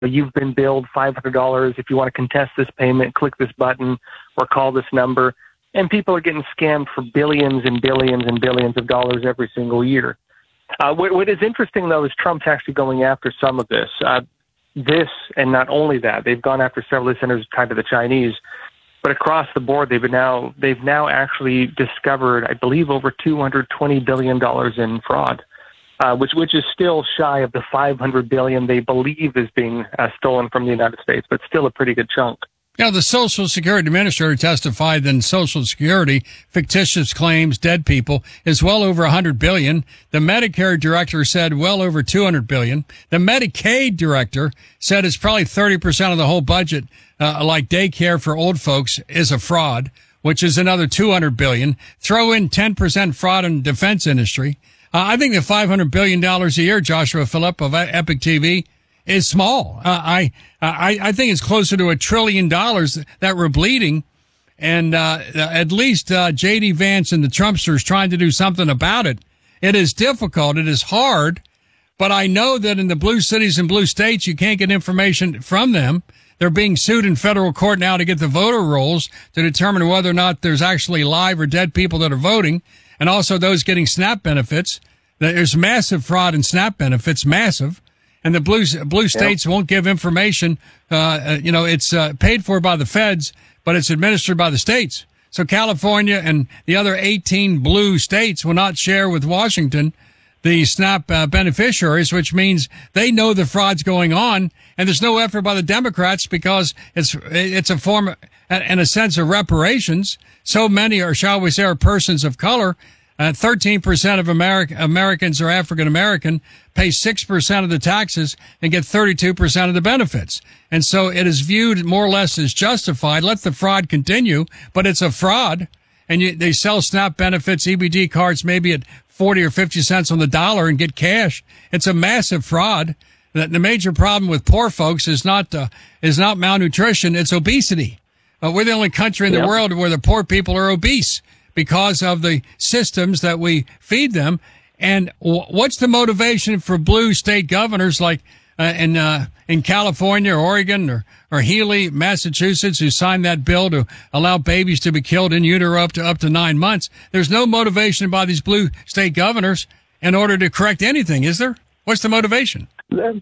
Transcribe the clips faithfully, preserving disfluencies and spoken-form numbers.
you've been billed five hundred dollars. If you want to contest this payment, click this button or call this number. And people are getting scammed for billions and billions and billions of dollars every single year. Uh, what, what is interesting, though, is Trump's actually going after some of this. Uh, this, and not only that, they've gone after several of the centers tied to the Chinese. But across the board, they've been now they've now actually discovered, I believe, over two hundred twenty billion dollars in fraud, uh, which which is still shy of the five hundred billion dollars they believe is being uh, stolen from the United States, but still a pretty good chunk. Now, the Social Security Administrator testified that in Social Security, fictitious claims, dead people, is well over one hundred billion dollars. The Medicare director said well over two hundred billion dollars. The Medicaid director said it's probably thirty percent of the whole budget, uh, like daycare for old folks, is a fraud, which is another two hundred billion dollars. Throw in ten percent fraud in the defense industry. Uh, I think the five hundred billion dollars a year, Joshua Phillip of Epic T V, is small. Uh, I, I, I think it's closer to a trillion dollars that we're bleeding. And, uh, at least, uh, J D Vance and the Trumpsters trying to do something about it. It is difficult. It is hard, but I know that in the blue cities and blue states, you can't get information from them. They're being sued in federal court now to get the voter rolls to determine whether or not there's actually live or dead people that are voting, and also those getting SNAP benefits. There's massive fraud in SNAP benefits, massive. And the blue, blue states yep. won't give information. Uh, you know, it's uh, paid for by the feds, but it's administered by the states. So California and the other eighteen blue states will not share with Washington the SNAP uh, beneficiaries, which means they know the fraud's going on. And there's no effort by the Democrats because it's, it's a form, in a sense, of reparations. So many, or shall we say, are persons of color. Uh, thirteen percent of America, Americans are African American, pay six percent of the taxes and get thirty-two percent of the benefits. And so it is viewed more or less as justified. Let the fraud continue, but it's a fraud. And you, they sell SNAP benefits, E B D cards, maybe at forty or fifty cents on the dollar and get cash. It's a massive fraud. The, the major problem with poor folks is not, uh, is not malnutrition. It's obesity. Uh, we're the only country in yep. the world where the poor people are obese, because of the systems that we feed them. And w- what's the motivation for blue state governors like uh, in uh, in California or Oregon or, or Healy, Massachusetts, who signed that bill to allow babies to be killed in utero up to up to nine months? There's no motivation by these blue state governors in order to correct anything, is there? What's the motivation? Uh,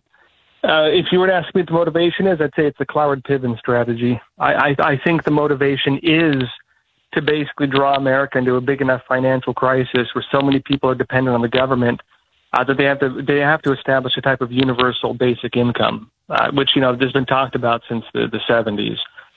if you were to ask me what the motivation is, I'd say it's the Cloward-Piven strategy. I, I, I think the motivation is to basically draw America into a big enough financial crisis where so many people are dependent on the government uh, that they have to they have to establish a type of universal basic income, uh, which you know has been talked about since the, the seventies.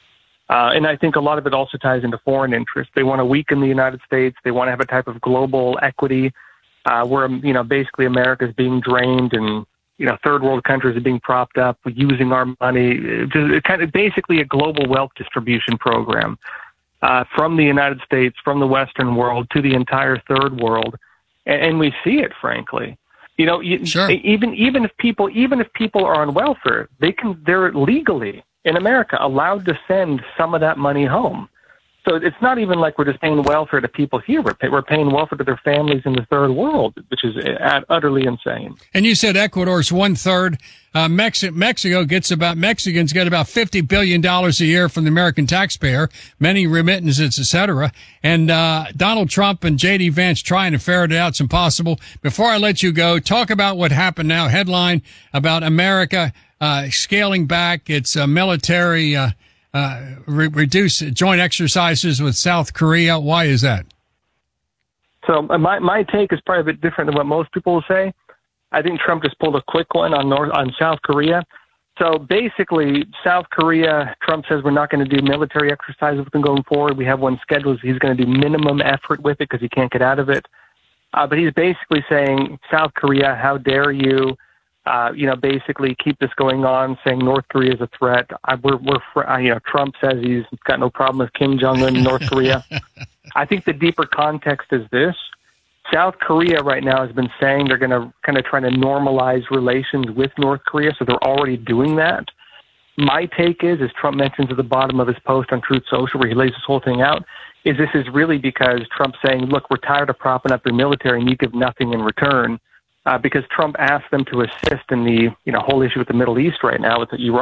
Uh, and I think a lot of it also ties into foreign interest. They want to weaken the United States. They want to have a type of global equity uh, where you know basically America is being drained and you know third world countries are being propped up using our money. Just kind of basically a global wealth distribution program. Uh, from the United States, from the Western world to the entire third world, and, and we see it. Frankly, you know, you, sure. even even if people even if people are on welfare, they can they're legally in America allowed to send some of that money home. So it's not even like we're just paying welfare to people here. We're, pay, we're paying welfare to their families in the third world, which is utterly insane. And you said Ecuador's one third. Uh, Mex- Mexico gets about, Mexicans get about fifty billion dollars a year from the American taxpayer, many remittances, et cetera. And, uh, Donald Trump and J D Vance trying to ferret it out. It's impossible. Before I let you go, talk about what happened now. Headline about America, uh, scaling back its uh, military, uh, Uh, re- reduce joint exercises with South Korea. Why is that? So my my take is probably a bit different than what most people will say. I think Trump just pulled a quick one on North on South Korea. So basically, South Korea, Trump says we're not going to do military exercises with them going forward. We have one scheduled. He's going to do minimum effort with it because he can't get out of it. Uh, but he's basically saying, South Korea, how dare you? Uh, you know, basically keep this going on, saying North Korea is a threat. I, we're, we're, uh, you know, Trump says he's got no problem with Kim Jong-un in North Korea. I think the deeper context is this. South Korea right now has been saying they're going to kind of try to normalize relations with North Korea, so they're already doing that. My take is, as Trump mentions at the bottom of his post on Truth Social, where he lays this whole thing out, is this is really because Trump's saying, look, we're tired of propping up your military and you give nothing in return. uh, because Trump asked them to assist in the you know whole issue with the Middle East right now with the Iran.